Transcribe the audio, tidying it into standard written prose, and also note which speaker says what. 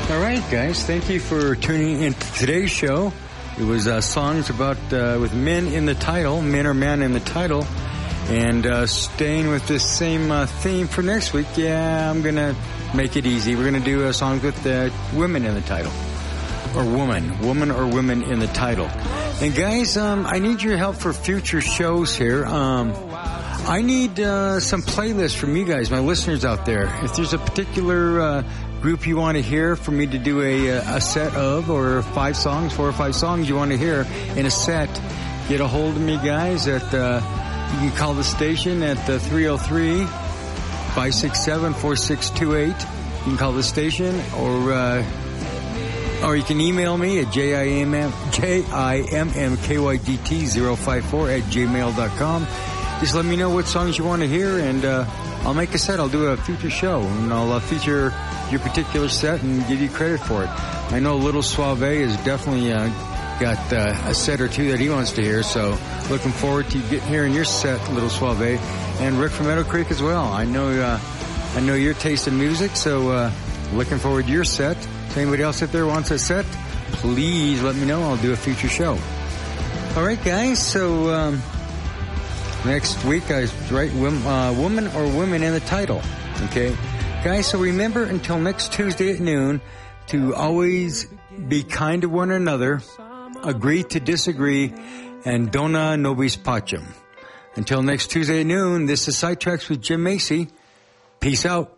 Speaker 1: All right, guys. Thank you for tuning in to today's show. It was songs about with men in the title, men or man in the title, and staying with this same theme for next week. Yeah, I'm gonna make it easy. We're gonna do songs with women in the title, or woman or women in the title. And guys, I need your help for future shows here. I need some playlists from you guys, my listeners out there. If there's a particular group you want to hear for me to do a set of, or 4 or 5 songs you want to hear in a set, get a hold of me, guys. You can call the station at 303-567-4628. You can call the station, or you can email me at jimmkydt054@gmail.com. Just let me know what songs you want to hear, and I'll make a set. I'll do a future show, and I'll feature your particular set and give you credit for it. I know Little Suave has definitely got a set or 2 that he wants to hear, so looking forward to hearing your set, Little Suave, and Rick from Meadow Creek as well. I know your taste in music, so looking forward to your set. If anybody else out there wants a set, please let me know. I'll do a future show. All right, guys, so next week I write woman or women in the title, okay? Guys, so remember until next Tuesday at noon to always be kind to one another, agree to disagree, and dona nobis pacem. Until next Tuesday at noon, this is Sidetracks with Jim Macy. Peace out.